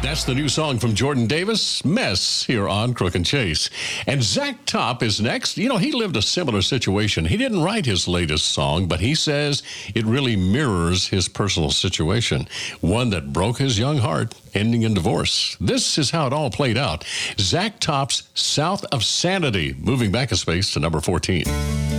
That's the new song from Jordan Davis, Mess, here on Crook and Chase. And Zach Top is next. You know, he lived a similar situation. He didn't write his latest song, but he says it really mirrors his personal situation, one that broke his young heart, ending in divorce. This is how it all played out. Zach Top's South of Sanity, moving back a space to number 14.